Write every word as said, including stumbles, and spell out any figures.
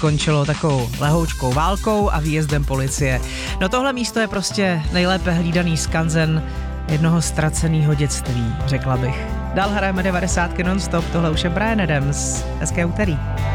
skončilo takovou lehoučkou válkou a výjezdem policie. No tohle místo je prostě nejlépe hlídaný skanzen jednoho ztraceného dětství, řekla bych. Dál hrajeme devadesátky non-stop, tohle už je Bryan Adams. Hezké úterý.